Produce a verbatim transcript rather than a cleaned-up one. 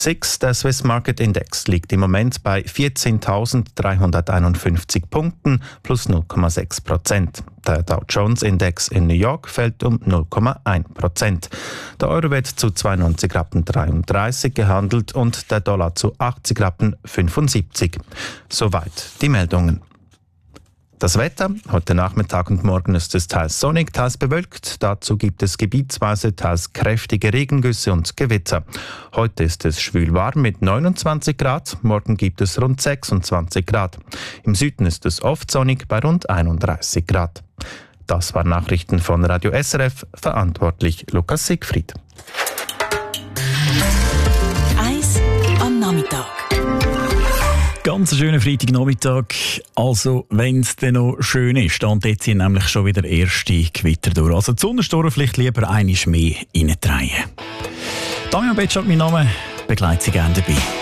SIX, der Swiss Market Index, liegt im Moment bei vierzehntausenddreihunderteinundfünfzig Punkten plus null Komma sechs Prozent. Der Dow Jones Index in New York fällt um null Komma eins Prozent. Der Euro wird zu zweiundneunzig Rappen dreiunddreißig gehandelt und der Dollar zu achtzig Rappen fünfundsiebzig. Soweit die Meldungen. Das Wetter. Heute Nachmittag und morgen ist es teils sonnig, teils bewölkt. Dazu gibt es gebietsweise teils kräftige Regengüsse und Gewitter. Heute ist es schwül warm mit neunundzwanzig Grad. Morgen gibt es rund sechsundzwanzig Grad. Im Süden ist es oft sonnig bei rund einunddreißig Grad. Das waren Nachrichten von Radio S R F. Verantwortlich Lukas Siegfried. Eis am Nachmittag. Ganz schöner Freitagnachmittag, also wenn es dann noch schön ist, dann ziehen nämlich schon wieder erste Gewitter durch. Also die Sonnensturm vielleicht lieber einmal mehr reindrehen. Damian Betschak, mein Name, begleitet Sie gerne dabei.